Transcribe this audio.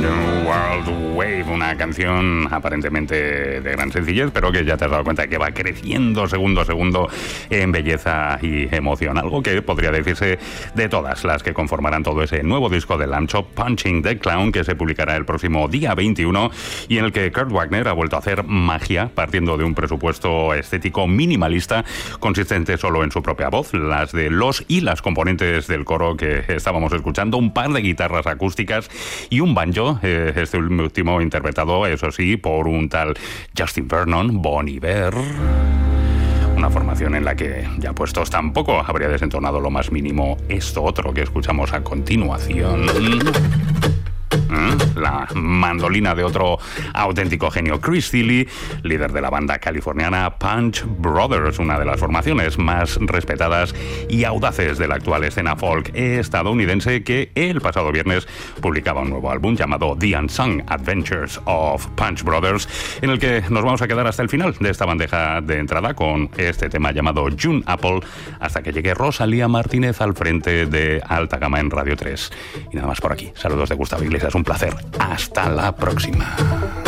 World Wave, una canción aparentemente de gran sencillez, pero que ya te has dado cuenta que va creciendo segundo a segundo en belleza y emoción. Algo que podría decirse de todas las que conformarán todo ese nuevo disco de Lamb Chop, Punching the Clown, que se publicará el próximo día 21 y en el que Kurt Wagner ha vuelto a hacer magia partiendo de un presupuesto estético minimalista consistente solo en su propia voz, las de los y las componentes del coro que estábamos escuchando, un par de guitarras acústicas y un banjo, este último interpretado, eso sí, por un tal Justin Vernon, Bon Iver. Una formación en la que, ya puestos, tampoco habría desentonado lo más mínimo esto otro que escuchamos a continuación. La mandolina de otro auténtico genio, Chris Thile, líder de la banda californiana Punch Brothers, una de las formaciones más respetadas y audaces de la actual escena folk estadounidense, que el pasado viernes publicaba un nuevo álbum llamado The Unsung Adventures of Punch Brothers, en el que nos vamos a quedar hasta el final de esta bandeja de entrada con este tema llamado June Apple, hasta que llegue Rosalía Martínez al frente de Alta Gama en Radio 3. Y nada más por aquí. Saludos de Gustavo Iglesias, un placer. Hasta la próxima.